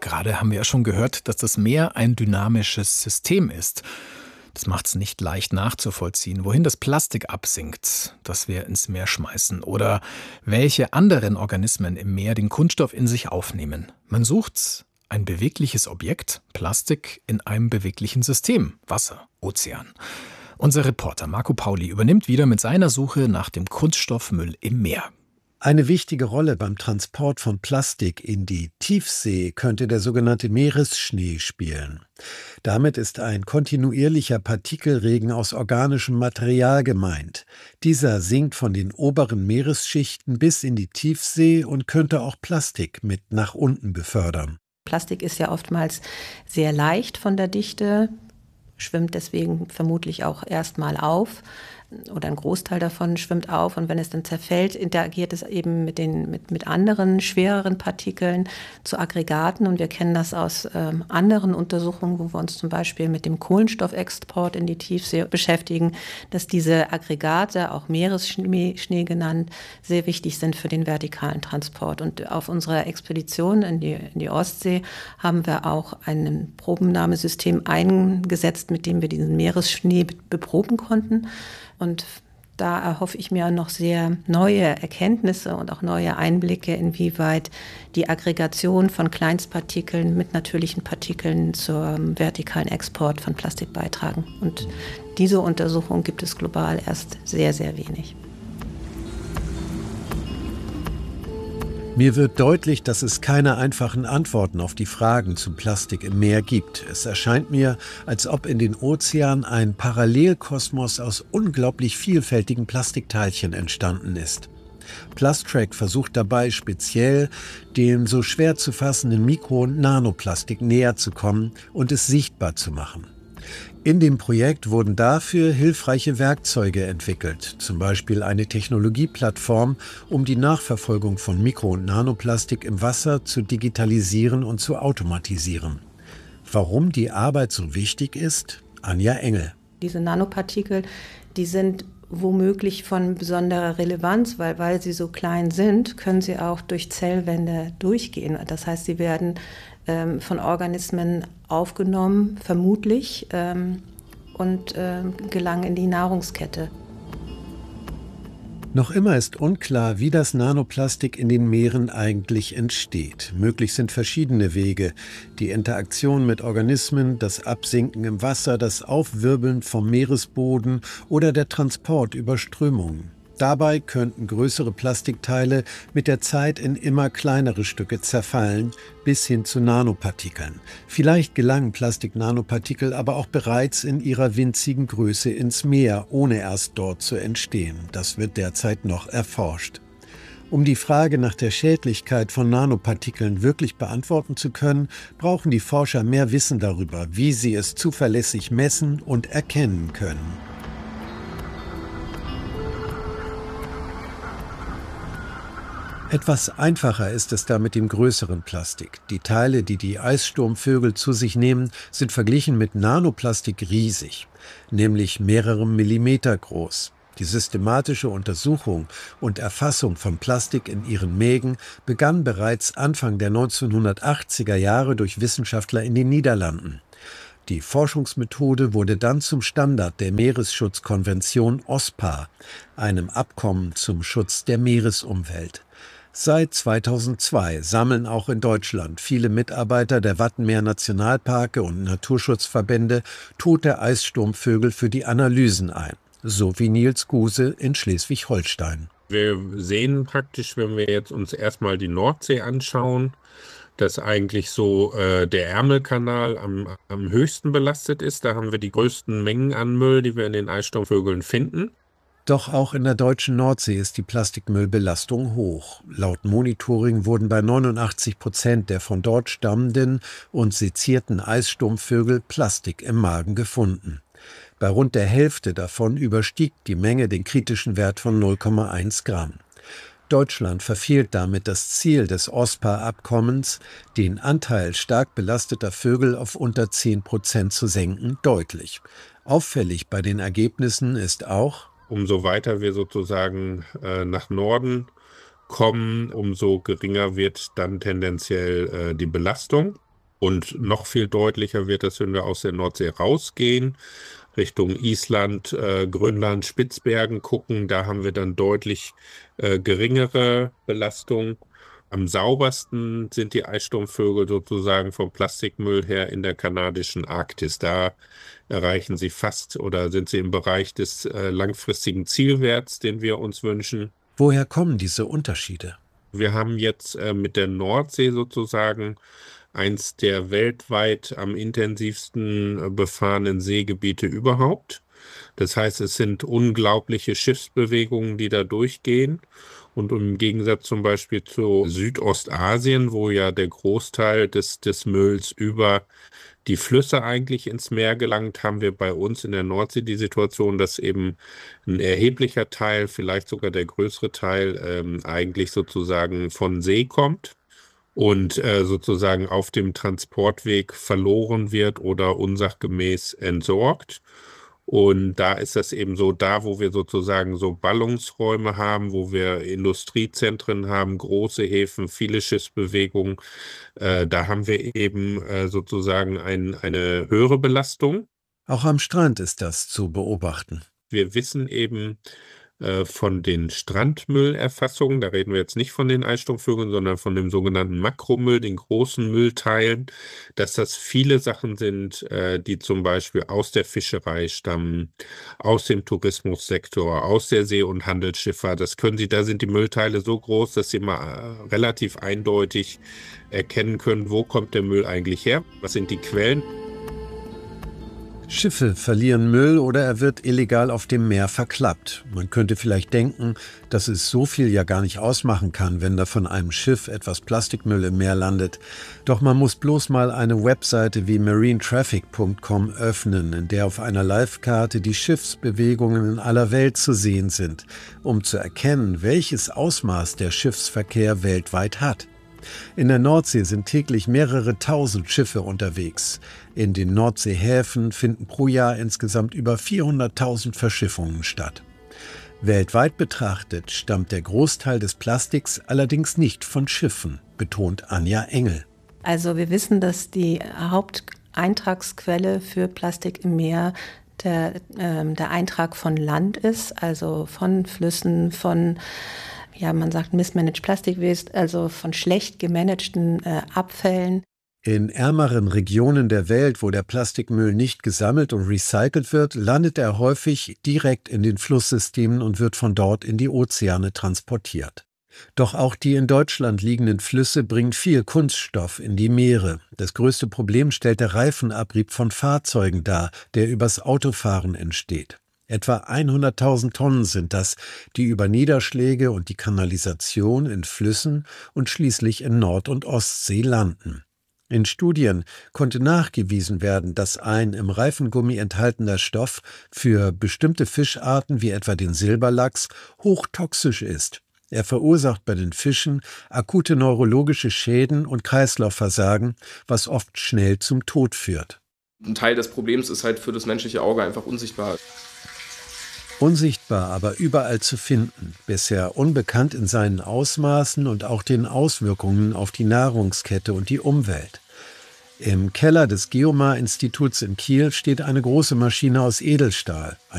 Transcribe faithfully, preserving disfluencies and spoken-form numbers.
Gerade haben wir ja schon gehört, dass das Meer ein dynamisches System ist. Das macht es nicht leicht nachzuvollziehen, wohin das Plastik absinkt, das wir ins Meer schmeißen, oder welche anderen Organismen im Meer den Kunststoff in sich aufnehmen. Man sucht ein bewegliches Objekt, Plastik, in einem beweglichen System, Wasser, Ozean. Unser Reporter Marco Pauli übernimmt wieder mit seiner Suche nach dem Kunststoffmüll im Meer. Eine wichtige Rolle beim Transport von Plastik in die Tiefsee könnte der sogenannte Meeresschnee spielen. Damit ist ein kontinuierlicher Partikelregen aus organischem Material gemeint. Dieser sinkt von den oberen Meeresschichten bis in die Tiefsee und könnte auch Plastik mit nach unten befördern. Plastik ist ja oftmals sehr leicht von der Dichte, schwimmt deswegen vermutlich auch erstmal auf. Oder ein Großteil davon schwimmt auf, und wenn es dann zerfällt, interagiert es eben mit den mit, mit anderen, schwereren Partikeln zu Aggregaten. Und wir kennen das aus ähm, anderen Untersuchungen, wo wir uns zum Beispiel mit dem Kohlenstoffexport in die Tiefsee beschäftigen, dass diese Aggregate, auch Meeresschnee Schnee genannt, sehr wichtig sind für den vertikalen Transport. Und auf unserer Expedition in die, in die Ostsee haben wir auch ein Probennahmesystem eingesetzt, mit dem wir diesen Meeresschnee beproben konnten. Und da erhoffe ich mir noch sehr neue Erkenntnisse und auch neue Einblicke, inwieweit die Aggregation von Kleinstpartikeln mit natürlichen Partikeln zum vertikalen Export von Plastik beitragen. Und diese Untersuchung gibt es global erst sehr, sehr wenig. Mir wird deutlich, dass es keine einfachen Antworten auf die Fragen zum Plastik im Meer gibt. Es erscheint mir, als ob in den Ozeanen ein Parallelkosmos aus unglaublich vielfältigen Plastikteilchen entstanden ist. Plustrack versucht dabei speziell, dem so schwer zu fassenden Mikro- und Nanoplastik näher zu kommen und es sichtbar zu machen. In dem Projekt wurden dafür hilfreiche Werkzeuge entwickelt, zum Beispiel eine Technologieplattform, um die Nachverfolgung von Mikro- und Nanoplastik im Wasser zu digitalisieren und zu automatisieren. Warum die Arbeit so wichtig ist? Anja Engel. Diese Nanopartikel, die sind womöglich von besonderer Relevanz, weil, weil sie so klein sind, können sie auch durch Zellwände durchgehen. Das heißt, sie werden ähm, von Organismen aufgenommen, vermutlich, ähm, und ähm, gelangen in die Nahrungskette. Noch immer ist unklar, wie das Nanoplastik in den Meeren eigentlich entsteht. Möglich sind verschiedene Wege: die Interaktion mit Organismen, das Absinken im Wasser, das Aufwirbeln vom Meeresboden oder der Transport über Strömungen. Dabei könnten größere Plastikteile mit der Zeit in immer kleinere Stücke zerfallen, bis hin zu Nanopartikeln. Vielleicht gelangen Plastik-Nanopartikel aber auch bereits in ihrer winzigen Größe ins Meer, ohne erst dort zu entstehen. Das wird derzeit noch erforscht. Um die Frage nach der Schädlichkeit von Nanopartikeln wirklich beantworten zu können, brauchen die Forscher mehr Wissen darüber, wie sie es zuverlässig messen und erkennen können. Etwas einfacher ist es da mit dem größeren Plastik. Die Teile, die die Eissturmvögel zu sich nehmen, sind verglichen mit Nanoplastik riesig, nämlich mehrere Millimeter groß. Die systematische Untersuchung und Erfassung von Plastik in ihren Mägen begann bereits Anfang der neunzehnhundertachtziger Jahre durch Wissenschaftler in den Niederlanden. Die Forschungsmethode wurde dann zum Standard der Meeresschutzkonvention OSPAR, einem Abkommen zum Schutz der Meeresumwelt. Seit zweitausendzwei sammeln auch in Deutschland viele Mitarbeiter der Wattenmeer-Nationalparke und Naturschutzverbände tote Eissturmvögel für die Analysen ein. So wie Nils Guse in Schleswig-Holstein. Wir sehen praktisch, wenn wir jetzt uns erstmal die Nordsee anschauen, dass eigentlich so äh, der Ärmelkanal am, am höchsten belastet ist. Da haben wir die größten Mengen an Müll, die wir in den Eissturmvögeln finden. Doch auch in der deutschen Nordsee ist die Plastikmüllbelastung hoch. Laut Monitoring wurden bei neunundachtzig Prozent der von dort stammenden und sezierten Eissturmvögel Plastik im Magen gefunden. Bei rund der Hälfte davon überstieg die Menge den kritischen Wert von null Komma eins Gramm. Deutschland verfehlt damit das Ziel des OSPAR-Abkommens, den Anteil stark belasteter Vögel auf unter zehn Prozent zu senken, deutlich. Auffällig bei den Ergebnissen ist auch: Umso weiter wir sozusagen äh, nach Norden kommen, umso geringer wird dann tendenziell äh, die Belastung. Und noch viel deutlicher wird das, wenn wir aus der Nordsee rausgehen, Richtung Island, äh, Grönland, Spitzbergen gucken. Da haben wir dann deutlich äh, geringere Belastung. Am saubersten sind die Eissturmvögel sozusagen vom Plastikmüll her in der kanadischen Arktis. Da erreichen sie fast oder sind sie im Bereich des äh, langfristigen Zielwerts, den wir uns wünschen. Woher kommen diese Unterschiede? Wir haben jetzt äh, mit der Nordsee sozusagen eins der weltweit am intensivsten äh, befahrenen Seegebiete überhaupt. Das heißt, es sind unglaubliche Schiffsbewegungen, die da durchgehen. Und im Gegensatz zum Beispiel zu Südostasien, wo ja der Großteil des, des Mülls über die Flüsse eigentlich ins Meer gelangt, haben wir bei uns in der Nordsee die Situation, dass eben ein erheblicher Teil, vielleicht sogar der größere Teil, ähm, eigentlich sozusagen von See kommt und äh, sozusagen auf dem Transportweg verloren wird oder unsachgemäß entsorgt. Und da ist das eben so, da wo wir sozusagen so Ballungsräume haben, wo wir Industriezentren haben, große Häfen, viele Schiffsbewegungen, äh, da haben wir eben äh, sozusagen ein, eine höhere Belastung. Auch am Strand ist das zu beobachten. Wir wissen eben äh, von den Strandmüllerfassungen, da reden wir jetzt nicht von den Eissturmvögeln, sondern von dem sogenannten Makromüll, den großen Müllteilen, dass das viele Sachen sind, äh, die zum Beispiel aus der Fischerei stammen, aus dem Tourismussektor, aus der See- und Handelsschifffahrt. Das können Sie, da sind die Müllteile so groß, dass Sie mal äh, relativ eindeutig erkennen können, wo kommt der Müll eigentlich her, was sind die Quellen. Schiffe verlieren Müll oder er wird illegal auf dem Meer verklappt. Man könnte vielleicht denken, dass es so viel ja gar nicht ausmachen kann, wenn da von einem Schiff etwas Plastikmüll im Meer landet. Doch man muss bloß mal eine Webseite wie marine traffic punkt com öffnen, in der auf einer Live-Karte die Schiffsbewegungen in aller Welt zu sehen sind, um zu erkennen, welches Ausmaß der Schiffsverkehr weltweit hat. In der Nordsee sind täglich mehrere tausend Schiffe unterwegs. In den Nordseehäfen finden pro Jahr insgesamt über vierhunderttausend Verschiffungen statt. Weltweit betrachtet stammt der Großteil des Plastiks allerdings nicht von Schiffen, betont Anja Engel. Also wir wissen, dass die Haupteintragsquelle für Plastik im Meer der, äh, der Eintrag von Land ist, also von Flüssen, von ja, man sagt Mismanaged Plastic Waste, also von schlecht gemanagten äh, Abfällen. In ärmeren Regionen der Welt, wo der Plastikmüll nicht gesammelt und recycelt wird, landet er häufig direkt in den Flusssystemen und wird von dort in die Ozeane transportiert. Doch auch die in Deutschland liegenden Flüsse bringen viel Kunststoff in die Meere. Das größte Problem stellt der Reifenabrieb von Fahrzeugen dar, der übers Autofahren entsteht. Etwa hunderttausend Tonnen sind das, die über Niederschläge und die Kanalisation in Flüssen und schließlich in Nord- und Ostsee landen. In Studien konnte nachgewiesen werden, dass ein im Reifengummi enthaltener Stoff für bestimmte Fischarten wie etwa den Silberlachs hochtoxisch ist. Er verursacht bei den Fischen akute neurologische Schäden und Kreislaufversagen, was oft schnell zum Tod führt. Ein Teil des Problems ist halt für das menschliche Auge einfach unsichtbar. Unsichtbar, aber überall zu finden, bisher unbekannt in seinen Ausmaßen und auch den Auswirkungen auf die Nahrungskette und die Umwelt. Im Keller des Geomar-Instituts in Kiel steht eine große Maschine aus Edelstahl,